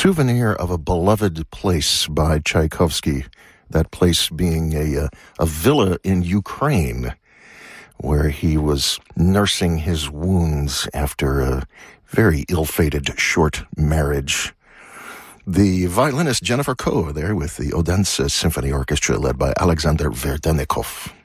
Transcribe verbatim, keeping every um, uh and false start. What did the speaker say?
Souvenir of a Beloved Place by Tchaikovsky, that place being a, uh, a villa in Ukraine, where he was nursing his wounds after a very ill-fated short marriage. The violinist Jennifer Koh there with the Odense Symphony Orchestra led by Alexander Verdenikov.